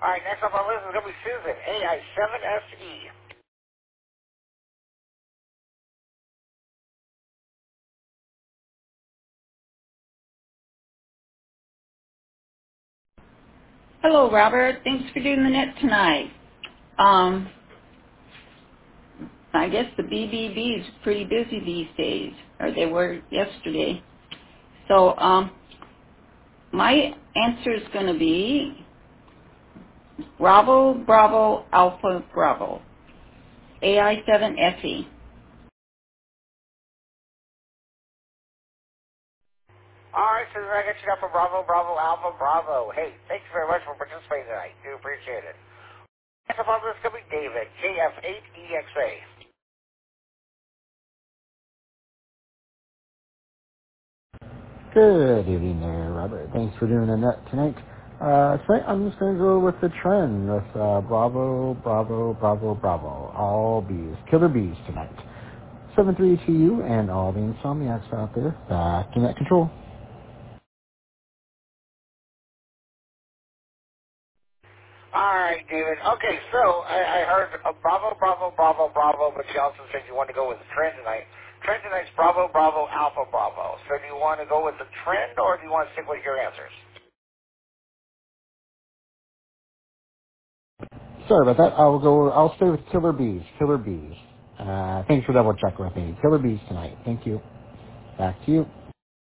All right, next up on the list is going to be Susan, AI7SE. Hello, Robert. Thanks for doing the net tonight. I guess the BBB is pretty busy these days, or they were yesterday. So my answer is going to be Bravo, Bravo, Alpha, Bravo, AI7SE. All right, Susan, I got you down for Bravo, Bravo, Alpha, Bravo. Hey, thanks very much for participating tonight. Do appreciate it. Next up on the list is going to be David, KF8EXA. Good evening there, Robert. Thanks for doing the net tonight. Tonight I'm just going to go with the trend with Bravo, Bravo, Bravo, Bravo. All bees. Killer bees tonight. 7-3 to you and all the insomniacs out there. Back to net control. All right, David. Okay, so I heard Bravo, Bravo, Bravo, Bravo, but you also said you want to go with the trend tonight. Trend tonight's Bravo, Bravo, Alpha, Bravo. So do you want to go with the trend, or do you want to stick with your answers? Sorry about that. I'll stay with Killer Bees. Killer Bees. Thanks for double checking with me. Killer Bees tonight. Thank you. Back to you.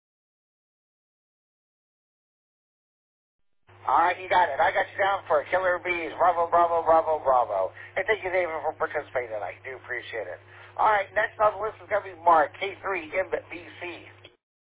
All right, you got it. I got you down for Killer Bees. Bravo, Bravo, Bravo, Bravo. And thank you, David, for participating tonight. Do appreciate it. All right, next on the list is going to be Mark, K3 MBC.